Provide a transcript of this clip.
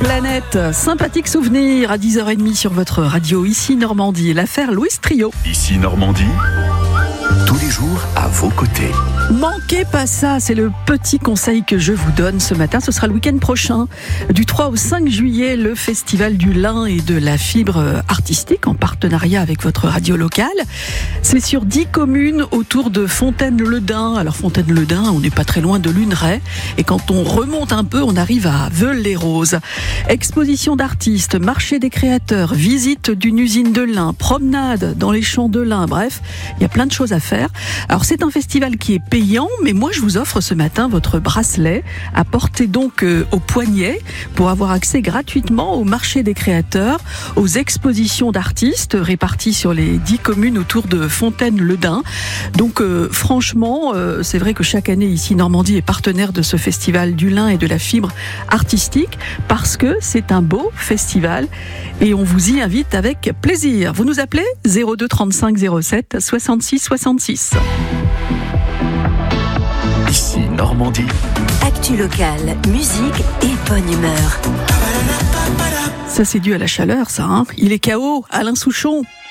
Planète, sympathique souvenir à 10h30 sur votre radio Ici Normandie, l'affaire Louis Trio. Ici Normandie, tous les jours à vos côtés. Manquez pas ça, c'est le petit conseil que je vous donne ce matin. Ce sera le week-end prochain, du 3 au 5 juillet, le festival du lin et de la fibre artistique en partenariat avec votre radio locale. C'est sur 10 communes autour de Fontaine-le-Dain. Alors Fontaine-le-Dain, on n'est pas très loin de Luneray. Et quand on remonte un peu, on arrive à Veules-les-Roses. Exposition d'artistes, marché des créateurs, visite d'une usine de lin, promenade dans les champs de lin. Bref, il y a plein de choses à faire. Alors c'est un festival qui est payant, mais moi je vous offre ce matin votre bracelet à porter donc au poignet pour avoir accès gratuitement au marché des créateurs, aux expositions d'artistes réparties sur les 10 communes autour de Fontaine-le-Dain. Donc franchement, c'est vrai que chaque année ici Normandie est partenaire de ce festival du lin et de la fibre artistique parce que c'est un beau festival et on vous y invite avec plaisir. Vous nous appelez 02 35 07 66 66. Ici Normandie. Actu locale, musique et bonne humeur. Ça c'est dû à la chaleur ça, hein. Il est KO, Alain Souchon.